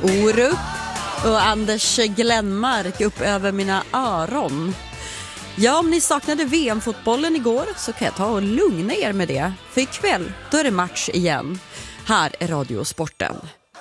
Orup och Anders Glenmark upp över mina öron. Ja, om ni saknade VM-fotbollen igår så kan jag ta och lugna er med det. För ikväll, då är det match igen. Här är Radiosporten.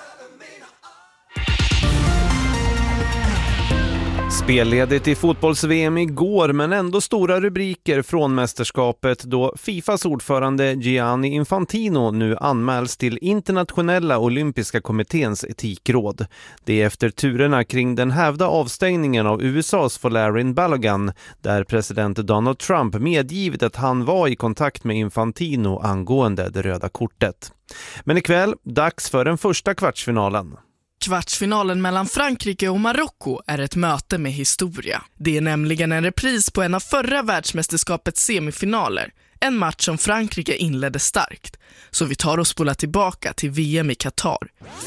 Spelledigt i fotbolls-VM igår, men ändå stora rubriker från mästerskapet då Fifas ordförande Gianni Infantino nu anmäls till Internationella olympiska kommitténs etikråd. Det är efter turerna kring den hävda avstängningen av USAs Folarin Balogun, där president Donald Trump medgivit att han var i kontakt med Infantino angående det röda kortet. Men ikväll, dags för den första kvartsfinalen. Kvartsfinalen mellan Frankrike och Marocko är ett möte med historia. Det är nämligen en repris på en av förra världsmästerskapets semifinaler. En match som Frankrike inledde starkt. Så vi tar och spolar tillbaka till VM i Qatar.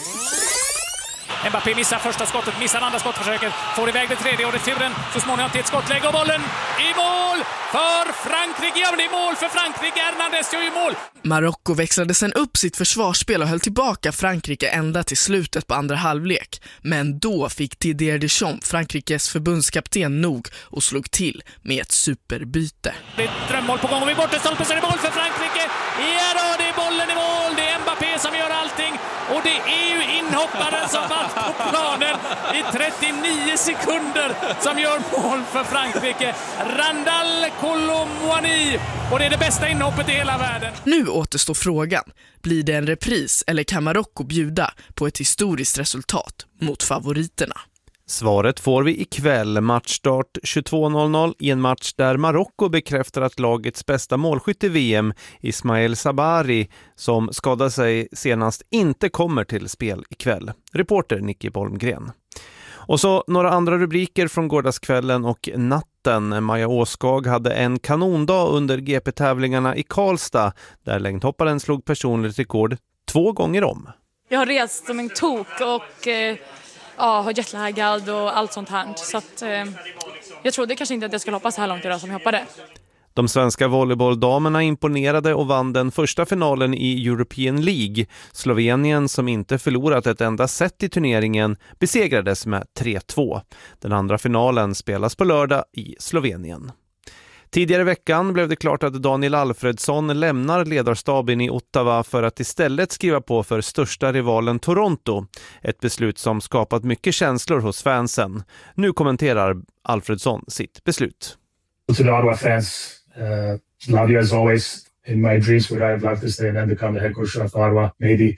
Mbappé missar första skottet, missar andra skottförsöket, får iväg det tredje och returen så småningom till ett skottläge och bollen i mål för Frankrike. Ja, men det är mål för Frankrike. Hernandez gör ju mål. Marocko växlade sen upp sitt försvarsspel och höll tillbaka Frankrike ända till slutet på andra halvlek. Men då fick Didier Deschamps, Frankrikes förbundskapten, nog och slog till med ett superbyte. Det är ett drömmål på gång och vid bortestolpen så är det mål för Frankrike. Ja då, det är bollen i mål. Det är Mbappé som gör allting. Och det är ju inhopparen som var på planen i 39 sekunder som gör mål för Frankrike. Randal Colomouani. Och det är det bästa inhoppet i hela världen. Nu återstår frågan. Blir det en repris eller kan Marocko bjuda på ett historiskt resultat mot favoriterna? Svaret får vi ikväll, matchstart 22.00 i en match där Marocko bekräftar att lagets bästa målskytt i VM, Ismail Sabari, som skadade sig senast, inte kommer till spel ikväll. Reporter Nicky Bolmgren. Och så några andra rubriker från gårdagskvällen och natten. Maja Åskag hade en kanondag under GP-tävlingarna i Karlstad, där längdhopparen slog personligt rekord 2 gånger om. Jag har rest som en tok och har jetlaggad och allt sånt här. Så att, jag trodde kanske inte att jag skulle hoppa så här långt idag som jag hoppade. De svenska volleybolldamerna imponerade och vann den första finalen i European League. Slovenien, som inte förlorat ett enda set i turneringen, besegrades med 3-2. Den andra finalen spelas på lördag i Slovenien. Tidigare i veckan blev det klart att Daniel Alfredsson lämnar ledarstaben i Ottawa för att istället skriva på för största rivalen Toronto. Ett beslut som skapat mycket känslor hos fansen. Nu kommenterar Alfredsson sitt beslut. To the Ottawa fans, love you as always. In my dreams would I have loved to stay and then become the head coach of Ottawa. Maybe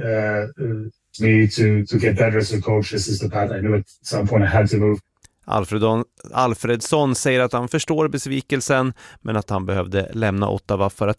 me to get better as a coach. This is the path I knew at some point I had to move. Alfredsson säger att han förstår besvikelsen, men att han behövde lämna Ottawa för att